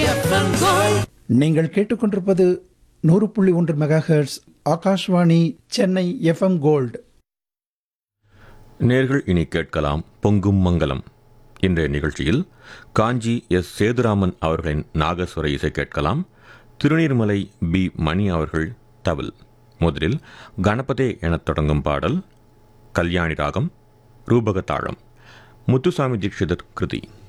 நீங்கள் கேட்டுக்கொண்டிருப்பது 100.1 megahertz Akashvani Chennai FM gold. நேர்கள் இனி கேட்கலாம் பொங்கும் மங்கலம். இன்றைய நிகழ்ச்சியில் காஞ்சி எஸ் சேதுராமன் அவர்களின் நாகஸ்வர இசை கேட்கலாம். திருநீர்மலை பி மணி அவர்கள் தவில். முதலில் கணபதே எனத் தொடங்கும் பாடல் கல்யாணி ராகம் ரூபக தாளம். முத்துசாமி தீட்சிதர் கிருதி.